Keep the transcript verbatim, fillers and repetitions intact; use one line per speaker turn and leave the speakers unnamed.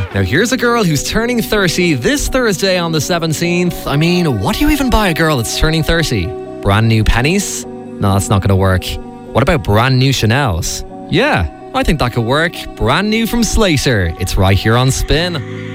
Now here's a girl who's turning thirty this Thursday on the seventeenth. I mean, what do you even buy a girl that's turning thirty? Brand new pennies? No, that's not going to work. What about brand new Chanels? Yeah, I think that could work. Brand new from Slater. It's right here on Spin.